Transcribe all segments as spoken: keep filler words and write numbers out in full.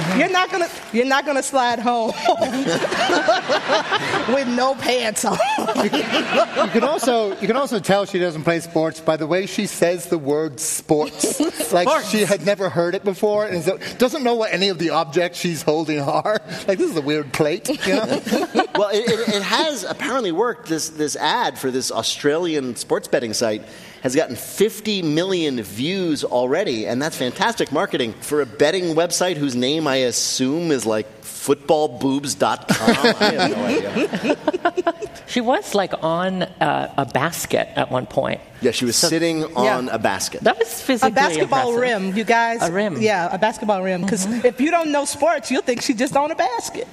You're not gonna you're not gonna slide home with no pants on. You can also you can also tell she doesn't play sports by the way she says the word sports. Like Sports. She had never heard it before and so, doesn't know what any of the objects she's holding are. Like, this is a weird plate, you know? Well, it, it, it has apparently worked. This this ad for this Australian sports betting site has gotten fifty million views already, and that's fantastic marketing for a betting website whose name I assume is like football boobs dot com. I have no idea. She was like on uh, a basket at one point. Yeah, she was So- sitting on Yeah. a basket. That was physically A basketball impressive. rim, you guys. A rim. Yeah, a basketball rim. Because if you don't know sports, you'll think she just on a basket.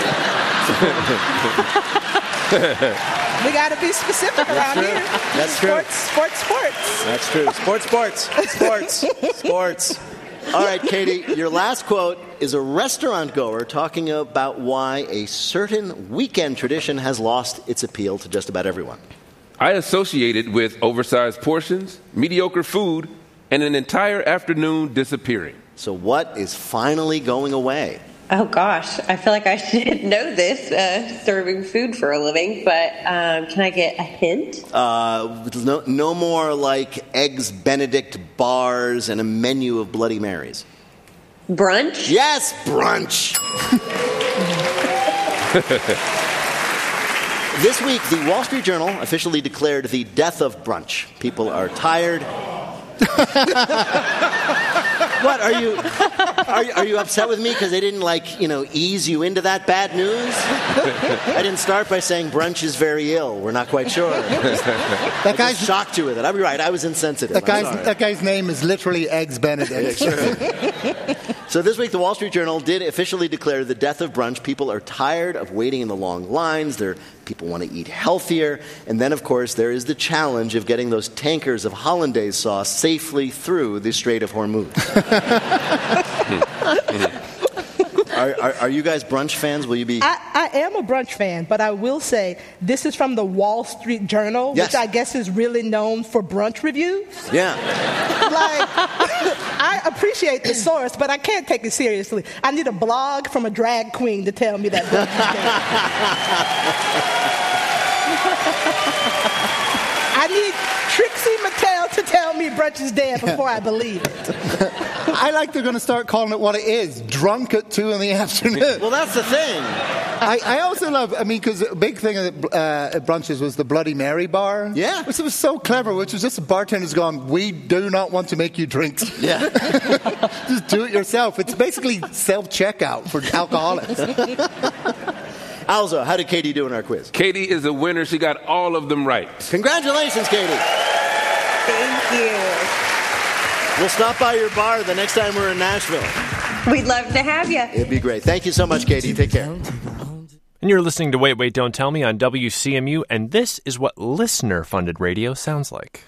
We got to be specific around here. That's true. Sports, sports, sports. That's true. Sports, sports, sports, sports. All right, Katie, your last quote is a restaurant goer talking about why a certain weekend tradition has lost its appeal to just about everyone. I associate it with oversized portions, mediocre food, and an entire afternoon disappearing. So what is finally going away? Oh, gosh. I feel like I should know this, uh, serving food for a living, but um, can I get a hint? Uh, no, no more like Eggs Benedict bars and a menu of Bloody Marys. Brunch? Yes, brunch. This week, the Wall Street Journal officially declared the death of brunch. People are tired. What are you? Are, you- are you upset with me because they didn't like you know ease you into that bad news? I didn't start by saying brunch is very ill. We're not quite sure. That I guy's just shocked you with it. I'm right. I was insensitive. that I'm guy's sorry. that guy's name is literally Eggs Benedict. So this week, the Wall Street Journal did officially declare the death of brunch. People are tired of waiting in the long lines. They're, people want to eat healthier. And then, of course, there is the challenge of getting those tankers of hollandaise sauce safely through the Strait of Hormuz. are, are, are you guys brunch fans? Will you be... I, I am a brunch fan, but I will say this is from the Wall Street Journal, Yes. which I guess is really known for brunch reviews. Yeah. Like, I appreciate the source, but I can't take it seriously. I need a blog from a drag queen to tell me that brunch is dead. I need Trixie Mattel to tell me brunch is dead before I believe it. I like they're going to start calling it what it is, drunk at two in the afternoon. Well, that's the thing. I, I also love, I mean, because a big thing at, uh, at brunches was the Bloody Mary bar. Yeah. Which was so clever, which was just the bartender's going, we do not want to make you drinks. Yeah. Just do it yourself. It's basically self-checkout for alcoholics. Alzo, how did Katie do in our quiz? Katie is a winner. She got all of them right. Congratulations, Katie. Thank you. We'll stop by your bar the next time we're in Nashville. We'd love to have you. It'd be great. Thank you so much, Katie. Take care. And you're listening to Wait, Wait, Don't Tell Me on W C M U, and this is what listener-funded radio sounds like.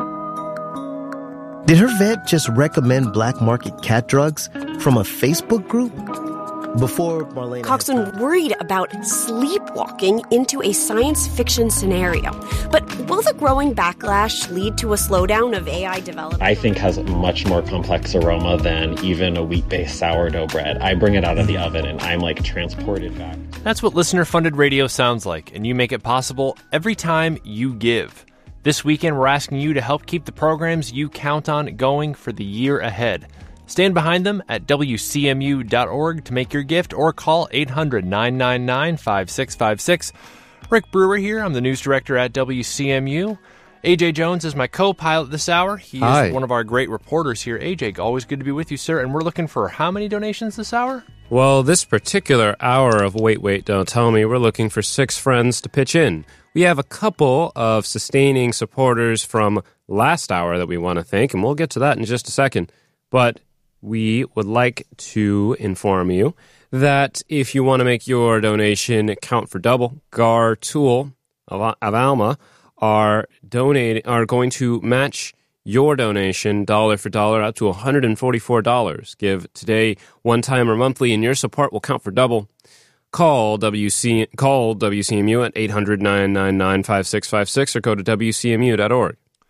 Did her vet just recommend black market cat drugs from a Facebook group? Before Marlena... Coxon worried about sleepwalking into a science fiction scenario. But will the growing backlash lead to a slowdown of A I development? I think has a much more complex aroma than even a wheat-based sourdough bread. I bring it out of the oven and I'm like transported back. That's what listener-funded radio sounds like, and you make it possible every time you give. This weekend, we're asking you to help keep the programs you count on going for the year ahead. Stand behind them at W C M U dot org to make your gift or call eight hundred, nine nine nine, five six five six. Rick Brewer here. I'm the news director at W C M U. A J Jones is my co-pilot this hour. He Hi. is one of our great reporters here. A J, always good to be with you, sir. And we're looking for how many donations this hour? Well, this particular hour of Wait, Wait, Don't Tell Me, we're looking for six friends to pitch in. We have a couple of sustaining supporters from last hour that we want to thank, and we'll get to that in just a second. But we would like to inform you that if you want to make your donation count for double, Gar Tool of, of Alma are donating are going to match your donation dollar for dollar up to one hundred forty-four dollars. Give today, one time or monthly, and your support will count for double. Call W C call W C M U at eight hundred, nine nine nine, five six five six or go to W C M U dot org.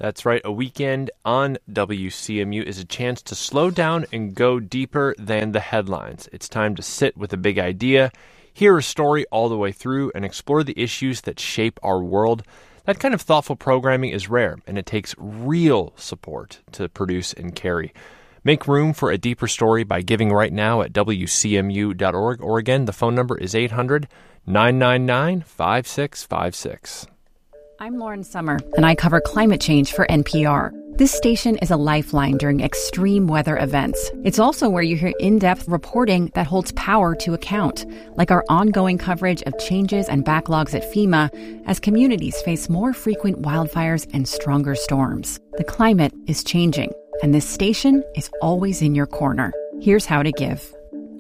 That's right. A weekend on W C M U is a chance to slow down and go deeper than the headlines. It's time to sit with a big idea, hear a story all the way through, and explore the issues that shape our world. That kind of thoughtful programming is rare, and it takes real support to produce and carry. Make room for a deeper story by giving right now at W C M U dot org, or again, the phone number is eight hundred, nine nine nine, five six five six. I'm Lauren Summer, and I cover climate change for N P R. This station is a lifeline during extreme weather events. It's also where you hear in-depth reporting that holds power to account, like our ongoing coverage of changes and backlogs at FEMA as communities face more frequent wildfires and stronger storms. The climate is changing, and this station is always in your corner. Here's how to give.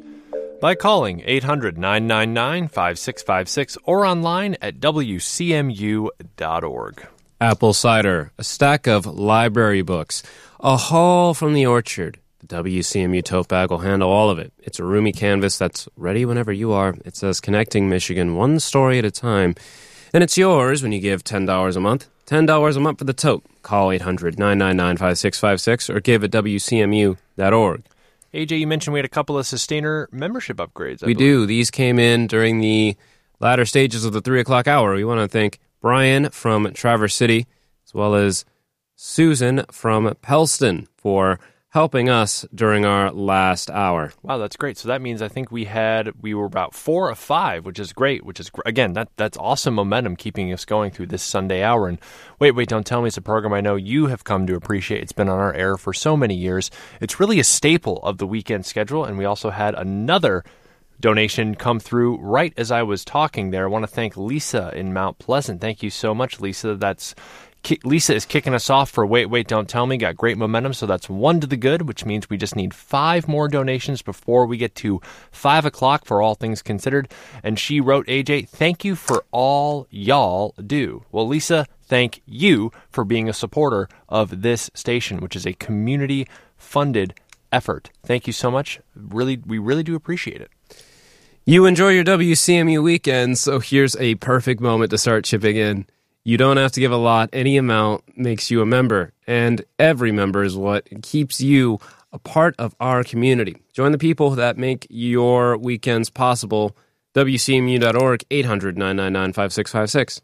By calling eight hundred, nine nine nine, five six five six or online at W C M U dot org. Apple cider, a stack of library books, a haul from the orchard. The W C M U tote bag will handle all of it. It's a roomy canvas that's ready whenever you are. It says Connecting Michigan, one story at a time. And it's yours when you give ten dollars a month. ten dollars a month for the tote. Call eight hundred, nine nine nine, five six five six or give at W C M U dot org. A J, you mentioned we had a couple of Sustainer membership upgrades. I we believe. do. These came in during the latter stages of the three o'clock hour. We want to thank Brian from Traverse City, as well as Susan from Pellston for helping us during our last hour. Wow, that's great. So that means I think we had, we were about four of five, which is great, which is, again, that that's awesome momentum keeping us going through this Sunday hour. And Wait, Wait, Don't Tell Me is a program I know you have come to appreciate. It's been on our air for so many years. It's really a staple of the weekend schedule. And we also had another donation come through right as I was talking there. I want to thank Lisa in Mount Pleasant. Thank you so much, Lisa. That's Lisa is kicking us off for Wait, Wait, Don't Tell Me. Got great momentum, so that's one to the good, which means we just need five more donations before we get to five o'clock for All Things Considered. And she wrote, A J, thank you for all y'all do. Well, Lisa, thank you for being a supporter of this station, which is a community-funded effort. Thank you so much. Really, we really do appreciate it. You enjoy your W C M U weekend, so here's a perfect moment to start chipping in. You don't have to give a lot. Any amount makes you a member, and every member is what keeps you a part of our community. Join the people that make your weekends possible. W C M U dot org, eight hundred, nine nine nine, five six five six.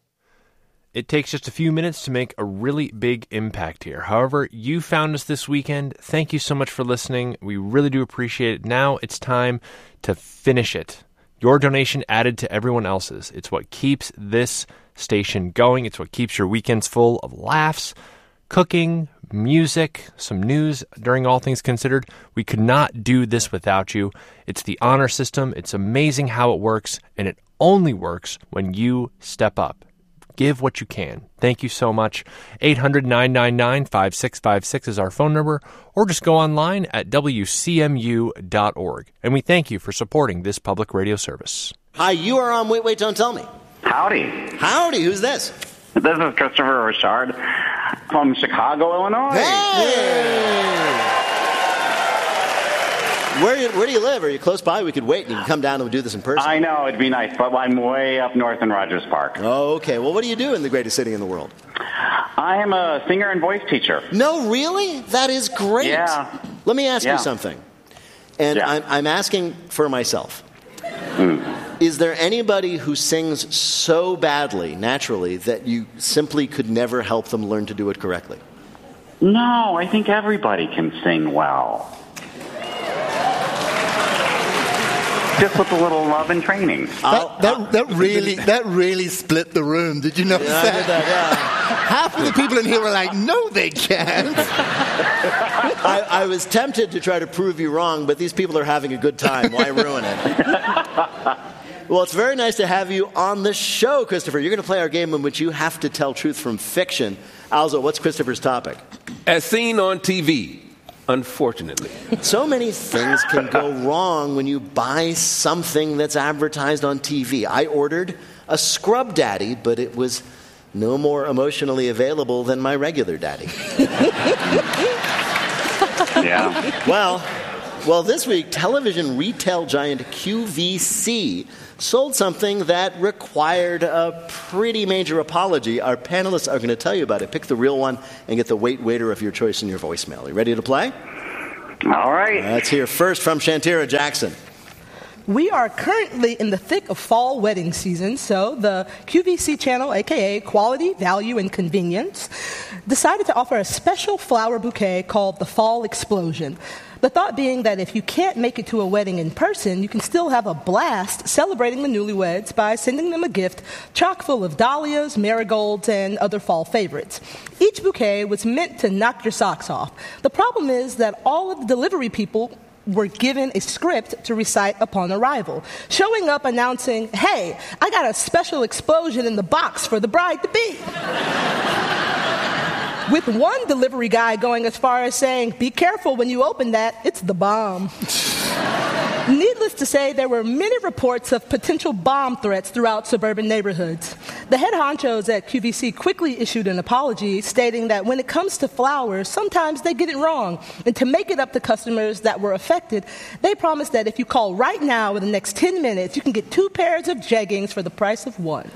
It takes just a few minutes to make a really big impact here. However, you found us this weekend. Thank you so much for listening. We really do appreciate it. Now it's time to finish it. Your donation added to everyone else's. It's what keeps this station going. It's what keeps your weekends full of laughs, cooking, music, some news during All Things Considered. We could not do this without you. It's the honor system. It's amazing how it works, and it only works when you step up. Give what you can. Thank you so much. eight hundred, nine nine nine, five six five six is our phone number, or just go online at W C M U dot org. And we thank you for supporting this public radio service. Hi, you are on Wait, Wait, Don't Tell Me. Howdy. Howdy, who's this? This is Christopher Richard from Chicago, Illinois. Hey! Where, where do you live? Are you close by? We could wait and you can come down and do this in person. I know, it'd be nice, but I'm way up north in Rogers Park. Oh, okay. Well, what do you do in the greatest city in the world? I am a singer and voice teacher. No, really? That is great. Yeah. Let me ask yeah. you something. And yeah. I'm, I'm asking for myself. Mm. Is there anybody who sings so badly, naturally, that you simply could never help them learn to do it correctly? No, I think everybody can sing well. Just with a little love and training. That, that, that really that really split the room. Did you notice yeah, that? I did that? Yeah. Half of the people in here were like, no, they can't. I, I was tempted to try to prove you wrong, but these people are having a good time. Why ruin it? Well, it's very nice to have you on the show, Christopher. You're going to play our game in which you have to tell truth from fiction. Alzo, what's Christopher's topic? As seen on T V. Unfortunately. So many things can go wrong when you buy something that's advertised on T V. I ordered a Scrub Daddy, but it was no more emotionally available than my regular daddy. Yeah. Well, Well, this week, television retail giant Q V C sold something that required a pretty major apology. Our panelists are going to tell you about it. Pick the real one and get the wait waiter of your choice in your voicemail. Are you ready to play? All right. Let's hear first from Shantira Jackson. We are currently in the thick of fall wedding season, so the Q V C channel, a k a. Quality, Value, and Convenience, decided to offer a special flower bouquet called the Fall Explosion. The thought being that if you can't make it to a wedding in person, you can still have a blast celebrating the newlyweds by sending them a gift chock full of dahlias, marigolds, and other fall favorites. Each bouquet was meant to knock your socks off. The problem is that all of the delivery people were given a script to recite upon arrival, showing up announcing, "Hey, I got a special explosion in the box for the bride-to-be." With one delivery guy going as far as saying, "Be careful when you open that, it's the bomb." Needless to say, there were many reports of potential bomb threats throughout suburban neighborhoods. The head honchos at Q V C quickly issued an apology, stating that when it comes to flowers, sometimes they get it wrong. And to make it up to customers that were affected, they promised that if you call right now in the next ten minutes, you can get two pairs of jeggings for the price of one.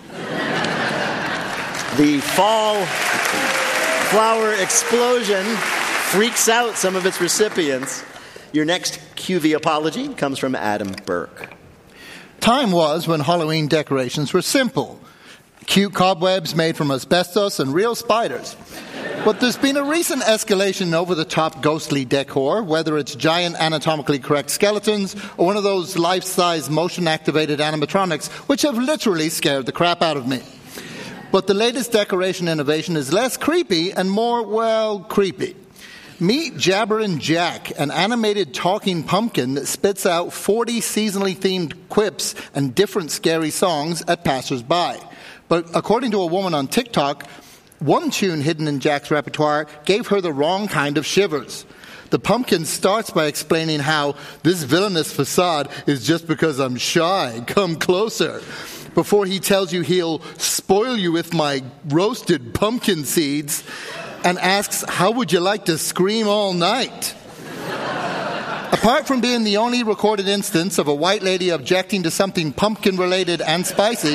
The fall flower explosion freaks out some of its recipients. Your next Q V apology comes from Adam Burke. Time was when Halloween decorations were simple. Cute cobwebs made from asbestos and real spiders. But there's been a recent escalation in over-the-top ghostly decor, whether it's giant anatomically correct skeletons or one of those life-size motion-activated animatronics, which have literally scared the crap out of me. But the latest decoration innovation is less creepy and more, well, creepy. Meet Jabberin' Jack, an animated talking pumpkin that spits out forty seasonally themed quips and different scary songs at passers-by. But according to a woman on TikTok, one tune hidden in Jack's repertoire gave her the wrong kind of shivers. The pumpkin starts by explaining how this villainous facade is just because I'm shy. Come closer. Before he tells you he'll spoil you with my roasted pumpkin seeds, and asks, how would you like to scream all night? Apart from being the only recorded instance of a white lady objecting to something pumpkin-related and spicy,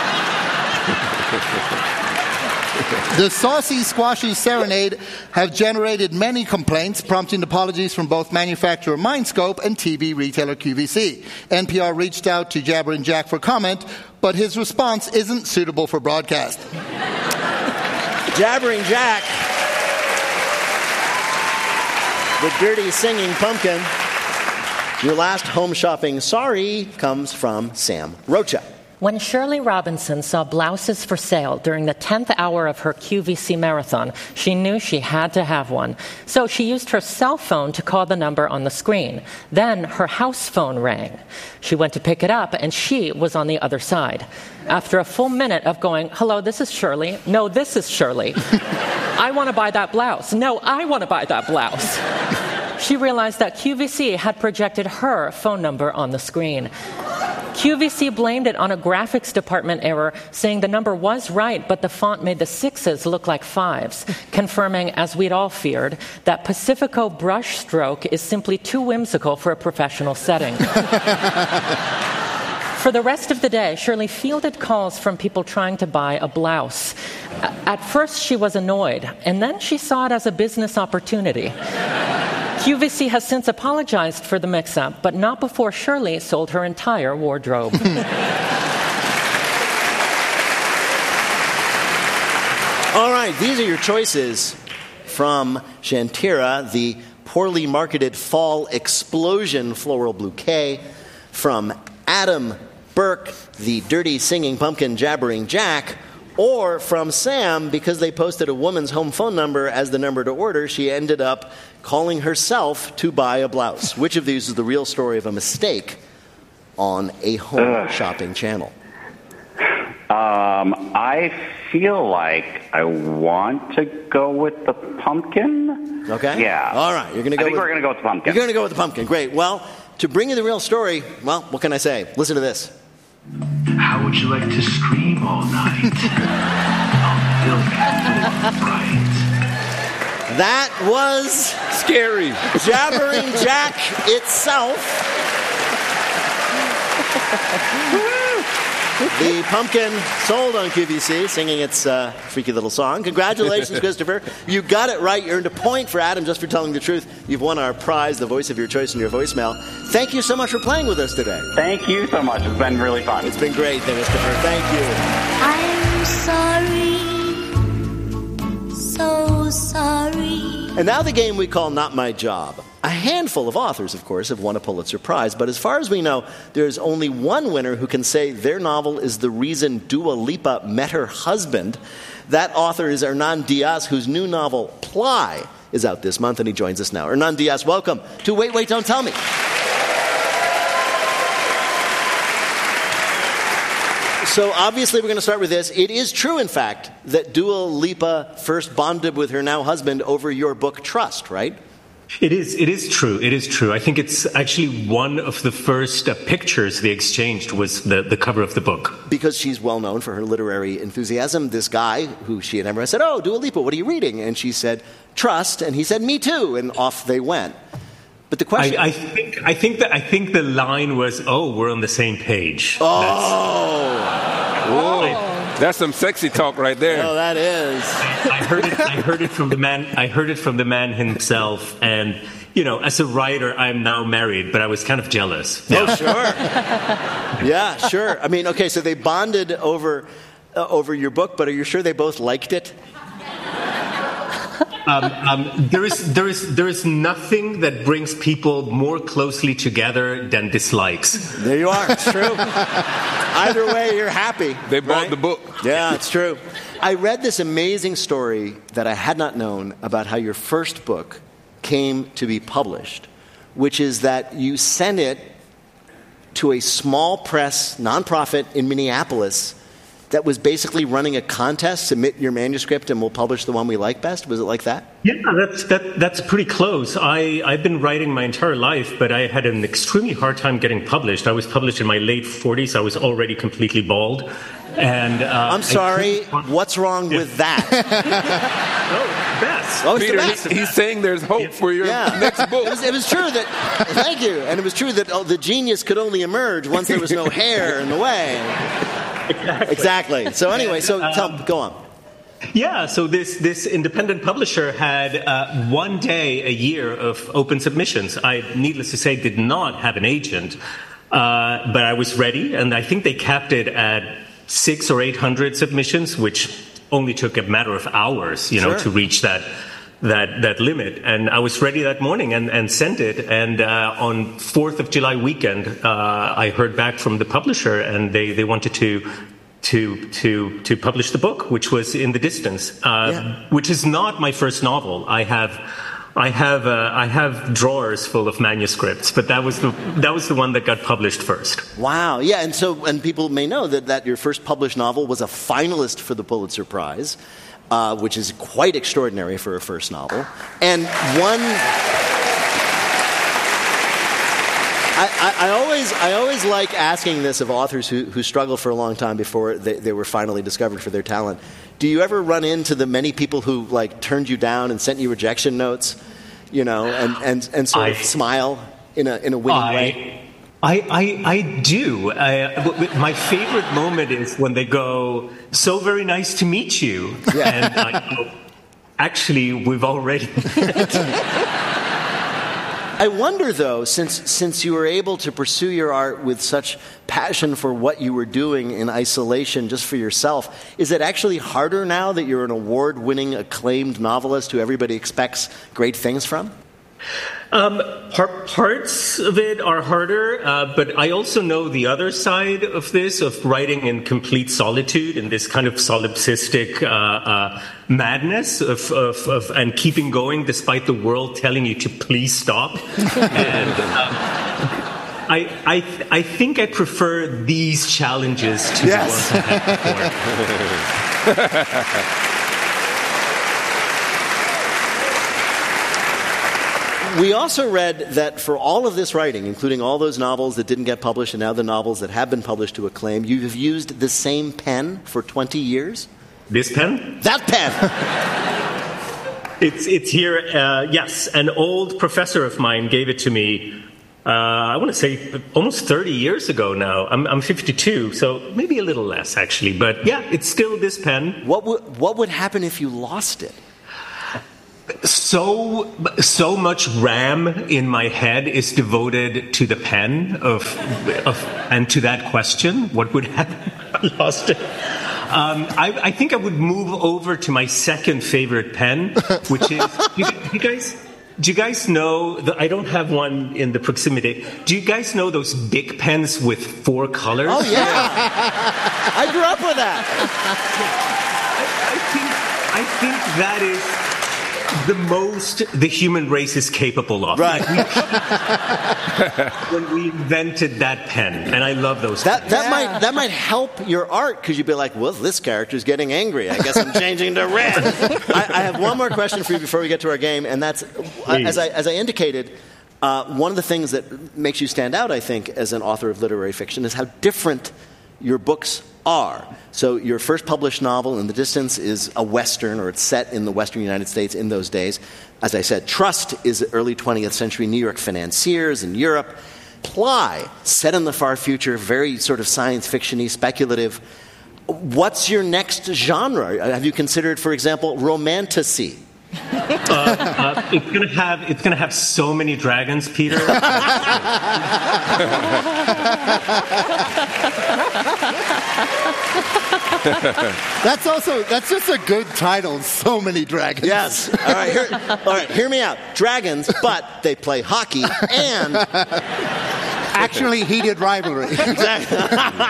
the saucy, squashy serenade have generated many complaints, prompting apologies from both manufacturer Mindscope and T V retailer Q V C. N P R reached out to Jabberin' Jack for comment, but his response isn't suitable for broadcast. Jabberin' Jack, the dirty singing pumpkin. Your last home shopping sorry comes from Sam Rocha. When Shirley Robinson saw blouses for sale during the tenth hour of her Q V C marathon, she knew she had to have one. So she used her cell phone to call the number on the screen. Then her house phone rang. She went to pick it up, and she was on the other side. After a full minute of going, hello, this is Shirley. No, this is Shirley. I want to buy that blouse. No, I want to buy that blouse. She realized that Q V C had projected her phone number on the screen. Q V C blamed it on a graphics department error, saying the number was right, but the font made the sixes look like fives, confirming, as we'd all feared, that Pacifico brush stroke is simply too whimsical for a professional setting. For the rest of the day, Shirley fielded calls from people trying to buy a blouse. At first, she was annoyed, and then she saw it as a business opportunity. Q V C has since apologized for the mix-up, but not before Shirley sold her entire wardrobe. All right, these are your choices from Shantira, the poorly marketed fall explosion floral bouquet, from Adam Burke, the dirty singing pumpkin Jabberin' Jack, or from Sam, because they posted a woman's home phone number as the number to order, she ended up calling herself to buy a blouse. Which of these is the real story of a mistake on a home Ugh. shopping channel? Um, I feel like I want to go with the pumpkin. Okay. Yeah. All right. You're going to go. I think with, we're going to go with the pumpkin. You're going to go with the pumpkin. Great. Well, to bring you the real story, well, what can I say? Listen to this. How would you like to scream all night? I'll fill you right. That was scary. Jabbering Jack itself. The Pumpkin sold on Q V C, singing its uh, freaky little song. Congratulations, Christopher. You got it right. You earned a point for Adam just for telling the truth. You've won our prize, the voice of your choice in your voicemail. Thank you so much for playing with us today. Thank you so much. It's been really fun. It's been great, Christopher. Thank you. I'm sorry, so sorry. And now the game we call Not My Job. A handful of authors, of course, have won a Pulitzer Prize, but as far as we know, there's only one winner who can say their novel is the reason Dua Lipa met her husband. That author is Hernan Diaz, whose new novel, Ply, is out this month, and he joins us now. Hernan Diaz, welcome to Wait, Wait, Don't Tell Me. So obviously we're going to start with this. It is true, in fact, that Dua Lipa first bonded with her now husband over your book, Trust, right? It is. It is true. It is true. I think it's actually one of the first uh, pictures they exchanged was the, the cover of the book. Because she's well known for her literary enthusiasm. This guy, who she had never said, "Oh, Dua Lipa, what are you reading?" And she said, "Trust," and he said, "Me too," and off they went. But the question, I, I think, I think that I think the line was, "Oh, we're on the same page." Oh, whoa. That's some sexy talk right there. Oh, that is. I heard it. I heard it from the man. I heard it from the man himself. And you know, as a writer, I'm now married, but I was kind of jealous. Oh, sure. Yeah, sure. I mean, okay, so they bonded over uh, over your book, but are you sure they both liked it? Um, um, there is there is there is nothing that brings people more closely together than dislikes. There you are. It's true. Either way, you're happy. They bought right? the book. Yeah, it's true. I read this amazing story that I had not known about how your first book came to be published, which is that you sent it to a small press nonprofit in Minneapolis that was basically running a contest, submit your manuscript and we'll publish the one we like best? Was it like that? Yeah, that's that, that's pretty close. I, I've been writing my entire life, but I had an extremely hard time getting published. I was published in my late forties. I was already completely bald. And uh, I'm sorry, what's wrong yeah. with that? Oh, best. Oh, Peter, the best. He, he's saying there's hope for your yeah. next book. It was, it was true that, thank you, and it was true that oh, the genius could only emerge once there was no hair in the way. Exactly. Exactly. So anyway, so tell, um, go on. Yeah, so this, this independent publisher had uh, one day a year of open submissions. I, needless to say, did not have an agent, uh, but I was ready, and I think they capped it at six or eight hundred submissions, which only took a matter of hours, you know, sure. to reach that that that limit. And I was ready that morning and, and sent it. And uh, on fourth of July weekend, uh, I heard back from the publisher, and they, they wanted to to to to publish the book, which was In the Distance, uh, yeah. which is not my first novel. I have. I have uh, I have drawers full of manuscripts, but that was the that was the one that got published first. Wow, yeah, and so and people may know that, that your first published novel was a finalist for the Pulitzer Prize, uh, which is quite extraordinary for a first novel, and one. I, I, I always I always like asking this of authors who, who struggle for a long time before they, they were finally discovered for their talent. Do you ever run into the many people who like turned you down and sent you rejection notes, you know, and, and, and sort I, of smile in a in a winning I, way? I, I, I do. I, my favorite moment is when they go, "So very nice to meet you," yeah. and I go, "Actually, we've already." I wonder, though, since since you were able to pursue your art with such passion for what you were doing in isolation just for yourself, is it actually harder now that you're an award-winning, acclaimed novelist who everybody expects great things from? Um, part, parts of it are harder, uh, but I also know the other side of this, of writing in complete solitude, in this kind of solipsistic uh, uh, madness of, of, of and keeping going despite the world telling you to please stop. and um, I, I, I think I prefer these challenges to yes. the ones I had before. We also read that for all of this writing, including all those novels that didn't get published and now the novels that have been published to acclaim, you have used the same pen for twenty years? This pen? That pen! It's it's here. Uh, yes, an old professor of mine gave it to me. Uh, I want to say almost thirty years ago now. I'm I'm fifty-two, so maybe a little less actually. But yeah, it's still this pen. What would what would happen if you lost it? So so much RAM in my head is devoted to the pen of of and to that question. What would happen if I lost it? Um, I, I think I would move over to my second favorite pen, which is you, you guys. Do you guys know? The, I don't have one in the proximity. Do you guys know those big pens with four colors? Oh yeah, I grew up with that. I, I think I think that is the most the human race is capable of. Right. Like we, when we invented that pen, and I love those. That pens. that yeah. might that might help your art because you'd be like, well, this character's getting angry. I guess I'm changing to red. I, I have one more question for you before we get to our game, and that's uh, as I as I indicated. Uh, one of the things that makes you stand out, I think, as an author of literary fiction is how different your books are. So your first published novel, In the Distance, is a Western, or it's set in the Western United States in those days. As I said, Trust is early twentieth century New York financiers in Europe. Ply, set in the far future, very sort of science fiction-y, speculative. What's your next genre? Have you considered, for example, romantasy? uh, uh, it's gonna have it's gonna have so many dragons, Peter. That's also that's just a good title. So many dragons. Yes. All right. Hear, all right. Hear me out. Dragons, but they play hockey and actually heated rivalry. Exactly.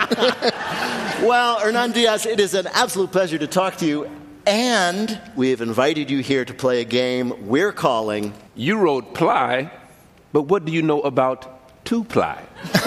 Well, Hernan Diaz, it is an absolute pleasure to talk to you. And we have invited you here to play a game we're calling... You wrote ply, but what do you know about two-ply?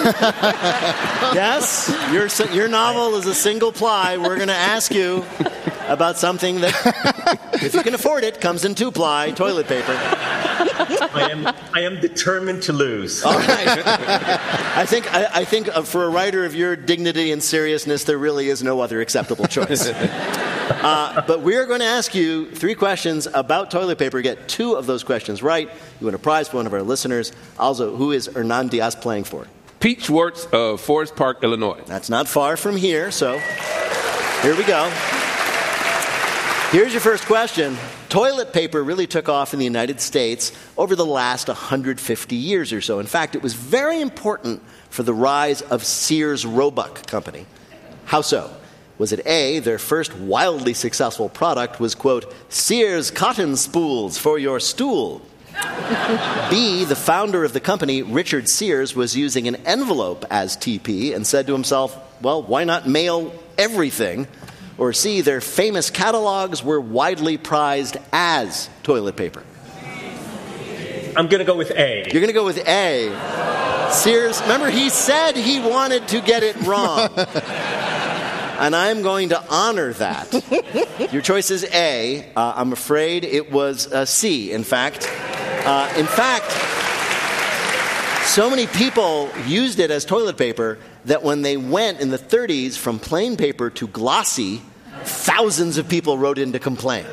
Yes, your, your novel is a single ply. We're going to ask you about something that, if you can afford it, comes in two-ply toilet paper. I am, I am determined to lose. All right. I think, I, I think uh, for a writer of your dignity and seriousness, there really is no other acceptable choice. Uh, but we're going to ask you three questions about toilet paper. Get two of those questions right. You win a prize for one of our listeners. Also, who is Hernan Diaz playing for? Pete Schwartz of Forest Park, Illinois. That's not far from here, so here we go. Here's your first question. Toilet paper really took off in the United States over the last one hundred fifty years or so. In fact, it was very important for the rise of Sears Roebuck Company. How so? Was it A, their first wildly successful product was, quote, Sears cotton spools for your stool? B, the founder of the company, Richard Sears, was using an envelope as T P and said to himself, well, why not mail everything? Or C, their famous catalogs were widely prized as toilet paper? I'm going to go with A. You're going to go with A. Sears, remember, he said he wanted to get it wrong. And I'm going to honor that. Your choice is A. Uh, I'm afraid it was uh, C. In fact, uh, in fact, so many people used it as toilet paper that when they went in the thirties from plain paper to glossy, thousands of people wrote in to complain.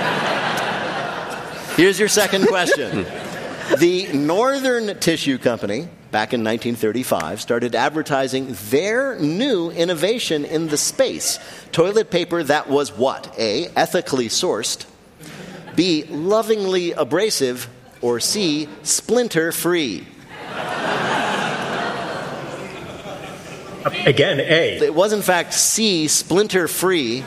Here's your second question. The Northern Tissue Company, back in nineteen thirty-five, started advertising their new innovation in the space. Toilet paper that was what? A, ethically sourced. B, lovingly abrasive. Or C, splinter-free. Again, A. It was, in fact, C, splinter-free.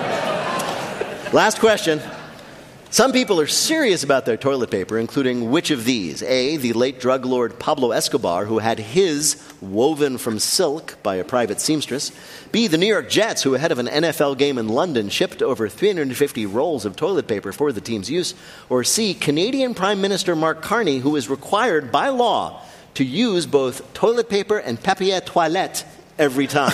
Last question. Some people are serious about their toilet paper, including which of these? A, the late drug lord Pablo Escobar, who had his woven from silk by a private seamstress. B, the New York Jets, who ahead of an N F L game in London shipped over three hundred fifty rolls of toilet paper for the team's use. Or C, Canadian Prime Minister Mark Carney, who is required by law to use both toilet paper and papier toilette every time.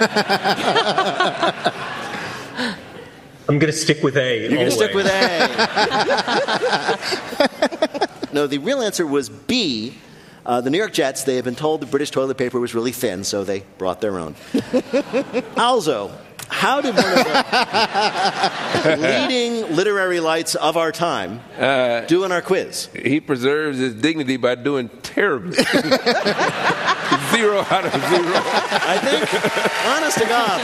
I'm going to stick with A. You're going to stick with A. No, the real answer was B. Uh, the New York Jets, they had been told the British toilet paper was really thin, so they brought their own. Also, How did one of the leading literary lights of our time uh, do in our quiz? He preserves his dignity by doing terribly. Zero out of zero. I think, honest to God,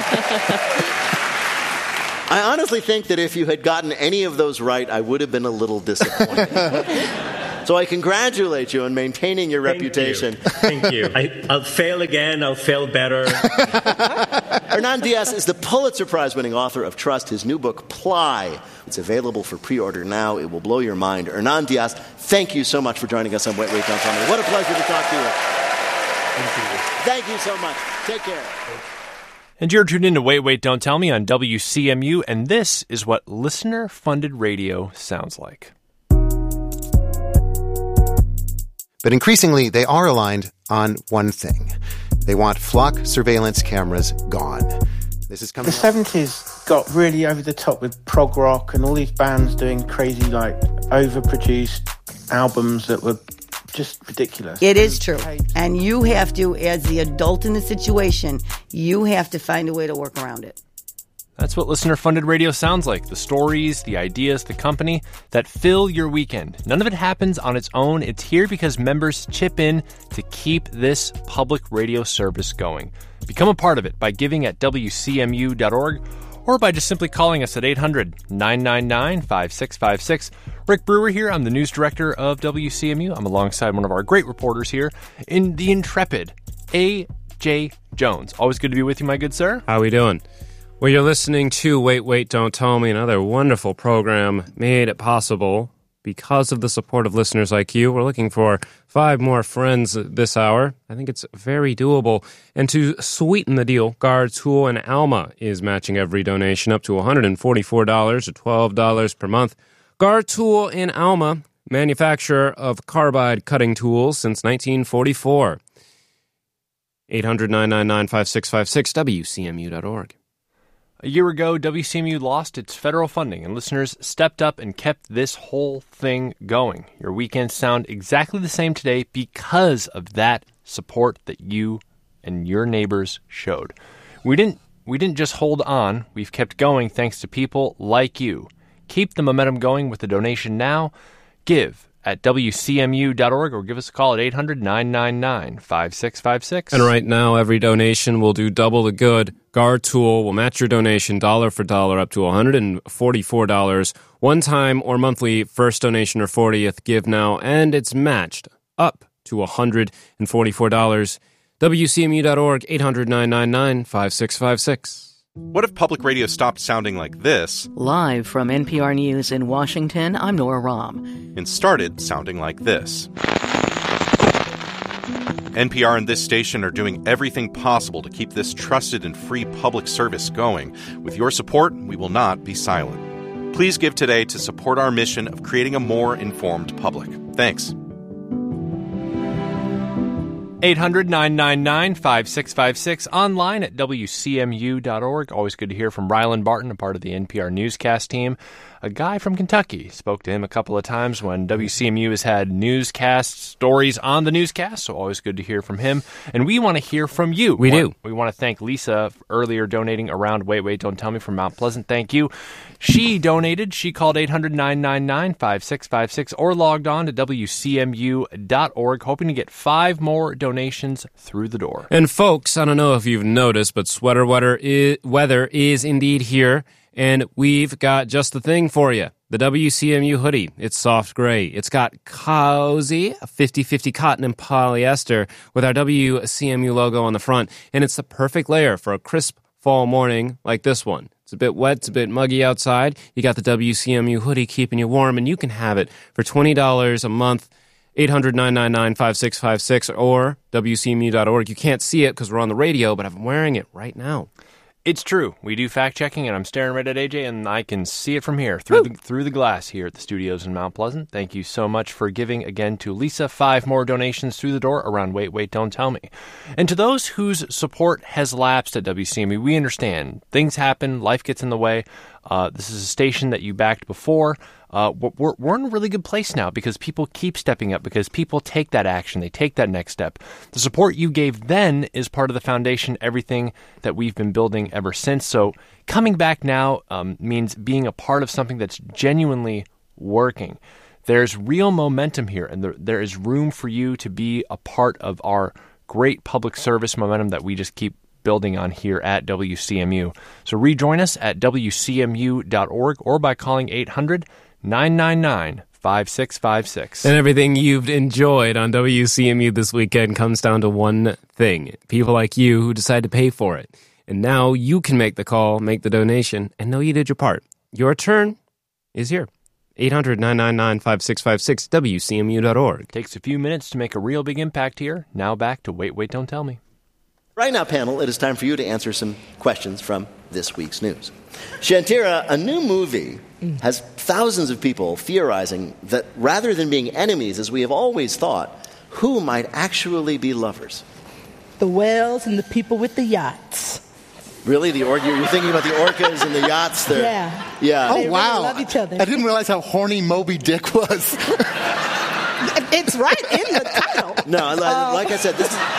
I honestly think that if you had gotten any of those right, I would have been a little disappointed. So I congratulate you on maintaining your Thank reputation. You. Thank you. I, I'll fail again. I'll fail better. Hernan Diaz is the Pulitzer Prize-winning author of Trust, his new book, Ply. It's available for pre-order now. It will blow your mind. Hernan Diaz, thank you so much for joining us on Wait, Wait, Don't Tell Me. What a pleasure to talk to you. Thank you. Thank you so much. Take care. And you're tuned in to Wait, Wait, Don't Tell Me on W C M U, and this is what listener-funded radio sounds like. But increasingly, they are aligned on one thing. They want flock surveillance cameras gone. This is coming. The seventies got really over the top with prog rock and all these bands doing crazy, like, overproduced albums that were just ridiculous. It is true. And you have to, as the adult in the situation, you have to find a way to work around it. That's what listener-funded radio sounds like. The stories, the ideas, the company that fill your weekend. None of it happens on its own. It's here because members chip in to keep this public radio service going. Become a part of it by giving at W C M U dot org or by just simply calling us at eight hundred, nine nine nine, five six five six. Rick Brewer here. I'm the news director of W C M U. I'm alongside one of our great reporters here in the intrepid A J Jones. Always good to be with you, my good sir. How we doing? Well, you're listening to Wait, Wait, Don't Tell Me, another wonderful program made possible because of the support of listeners like you. We're looking for five more friends this hour. I think it's very doable. And to sweeten the deal, Guard Tool and Alma is matching every donation up to one hundred forty-four dollars or twelve dollars per month. Guard Tool and Alma, manufacturer of carbide cutting tools since nineteen forty-four. eight hundred, nine nine nine, five six five six, W C M U dot org. A year ago, W C M U lost its federal funding, and listeners stepped up and kept this whole thing going. Your weekends sound exactly the same today because of that support that you and your neighbors showed. We didn't, we didn't just hold on. We've kept going thanks to people like you. Keep the momentum going with a donation now. Give at W C M U dot org or give us a call at eight hundred, nine nine nine, five six five six. And right now, every donation will do double the good. Guard Tool will match your donation dollar for dollar up to one hundred forty-four dollars. One time or monthly, first donation or fortieth, give now, and it's matched up to one hundred forty-four dollars. W C M U dot org, eight hundred, nine nine nine, five six five six. What if public radio stopped sounding like this? Live from N P R News in Washington, I'm Nora Rahm. And started sounding like this. N P R and this station are doing everything possible to keep this trusted and free public service going. With your support, we will not be silent. Please give today to support our mission of creating a more informed public. Thanks. eight hundred, nine nine nine, five six five six, online at W C M U dot org. Always good to hear from Rylan Barton, a part of the N P R newscast team. A guy from Kentucky. Spoke to him a couple of times when W C M U has had newscast stories on the newscast, so always good to hear from him. And we want to hear from you. We do. We want to thank Lisa for earlier donating around Wait, Wait, Don't Tell Me from Mount Pleasant. Thank you. She donated. She called eight hundred, nine nine nine, five six five six or logged on to W C M U dot org, hoping to get five more donations through the door. And folks, I don't know if you've noticed, but sweater weather is, weather is indeed here. And we've got just the thing for you. The W C M U hoodie. It's soft gray. It's got cozy, fifty-fifty cotton and polyester with our W C M U logo on the front. And it's the perfect layer for a crisp fall morning like this one. It's a bit wet. It's a bit muggy outside. You got the W C M U hoodie keeping you warm, and you can have it for twenty dollars a month. eight hundred, nine nine nine, five six five six or W C M U dot org. You can't see it because we're on the radio, but I'm wearing it right now. It's true. We do fact-checking, and I'm staring right at A J, and I can see it from here, through the, through the glass here at the studios in Mount Pleasant. Thank you so much for giving, again, to Lisa. Five more donations through the door around Wait, Wait, Don't Tell Me. And to those whose support has lapsed at W C M U, we understand. Things happen. Life gets in the way. Uh, this is a station that you backed before. Uh, we're, we're in a really good place now because people keep stepping up, because people take that action. They take that next step. The support you gave then is part of the foundation, everything that we've been building ever since. So coming back now um, means being a part of something that's genuinely working. There's real momentum here, and there, there is room for you to be a part of our great public service momentum that we just keep building on here at W C M U. So rejoin us at W C M U dot org or by calling eight hundred, nine nine nine, five six five six. And everything you've enjoyed on W C M U this weekend comes down to one thing. People like you who decide to pay for it. And now you can make the call, make the donation, and know you did your part. Your turn is here. eight hundred, nine nine nine, five six five six, W C M U dot org. Takes a few minutes to make a real big impact here. Now back to Wait, Wait, Don't Tell Me. Right now, panel, it is time for you to answer some questions from this week's news. Shantira, a new movie has thousands of people theorizing that rather than being enemies, as we have always thought, who might actually be lovers? The whales and the people with the yachts. Really? The or- You're thinking about the orcas and the yachts? They're, yeah. Yeah. Oh, they wow. Really love each other. I didn't realize how horny Moby Dick was. It's right in the title. No, Uh, like I said, this is...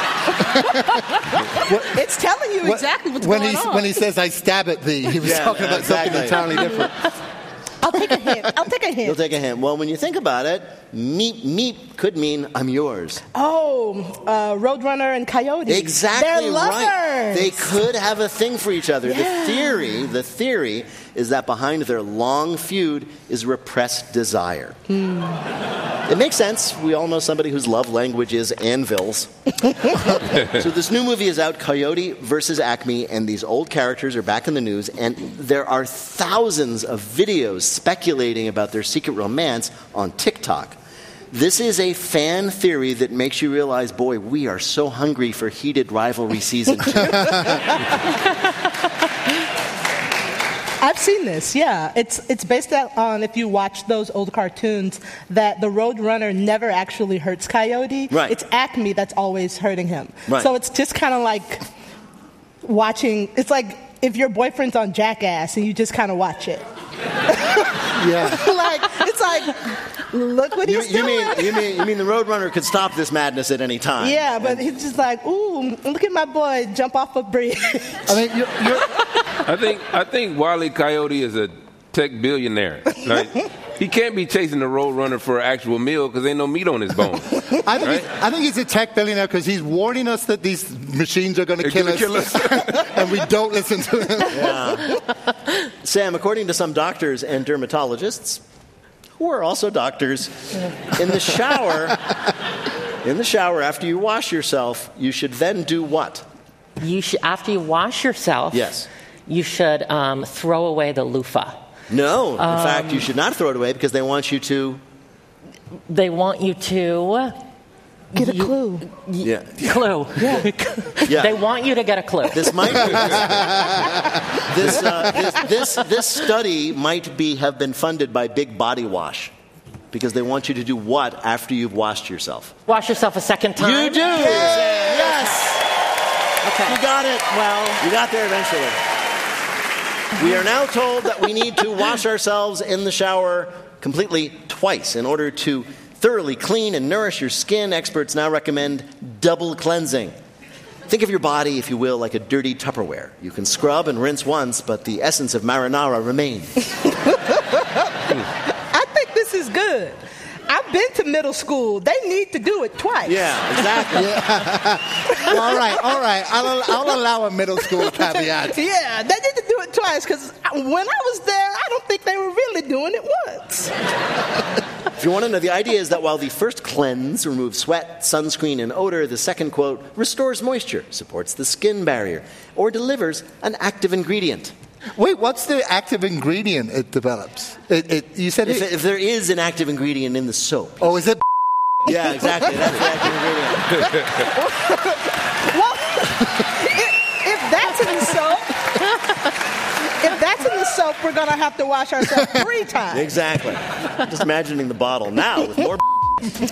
It's telling you exactly what's when going he, on. When he says, I stab at thee, he was Yeah, talking about exactly. something entirely different. I'll take a hint. I'll take a hint. You'll take a hint. Well, when you think about it, meep, meep could mean I'm yours. Oh, uh, Roadrunner and Coyote. Exactly They're lovers. right. They could have a thing for each other. Yeah. The theory, the theory is that behind their long feud is repressed desire. Hmm. It makes sense. We all know somebody whose love language is anvils. So this new movie is out, Coyote versus Acme, and these old characters are back in the news, and there are thousands of videos speculating about their secret romance on TikTok. This is a fan theory that makes you realize, boy, we are so hungry for heated rivalry season two. I've seen this, yeah. It's it's based on, if you watch those old cartoons, that the Roadrunner never actually hurts Coyote. Right. It's Acme that's always hurting him. Right. So it's just kind of like watching, it's like if your boyfriend's on Jackass and you just kind of watch it. Yeah. Like, it's like, look what You, he's you doing. mean you mean you mean the Roadrunner could stop this madness at any time? Yeah, but he's just like, ooh, look at my boy jump off a bridge. I mean, you're, you're, I think I think Wile E. Coyote is a tech billionaire. Like, he can't be chasing the Roadrunner for an actual meal because ain't no meat on his bone. I think, Right? he's, I think he's a tech billionaire because he's warning us that these machines are going to They're kill gonna us, kill us. and we don't listen to him. Yeah. Sam, according to some doctors and dermatologists, who are also doctors, in the shower, in the shower after you wash yourself, you should then do what? You should, after you wash yourself, Yes. you should um, throw away the loofah. No. In Um, fact, you should not throw it away because they want you to. They want you to Get a you- clue. Yeah. clue. Yeah. Yeah. They want you to get a clue. This might be, this, uh, this this this study might be have been funded by Big Body Wash because they want you to do what after you've washed yourself? Wash yourself a second time. You do. Yes. Okay. You got it. Well, You got there eventually. We are now told that we need to wash ourselves in the shower completely twice in order to thoroughly clean and nourish your skin. Experts now recommend double cleansing. Think of your body, if you will, like a dirty Tupperware. You can scrub and rinse once, but the essence of marinara remains. I think this is good. I've been to middle school. They need to do it twice. Yeah, exactly. Well, all right, all right. I'll, I'll allow a middle school caveat. Yeah, they need to do it twice because when I was there, I don't think they were really doing it once. If you want to know, the idea is that while the first cleanse removes sweat, sunscreen, and odor, the second, quote, restores moisture, supports the skin barrier, or delivers an active ingredient. Wait, what's the active ingredient it develops? It, it, you said If, it, if there is an active ingredient in the soap. Oh, is it? Yeah, exactly. That's the active ingredient. Well, if, if that's in the soap, if that's in the soap, we're going to have to wash ourselves three times. Exactly. Just imagining the bottle now with more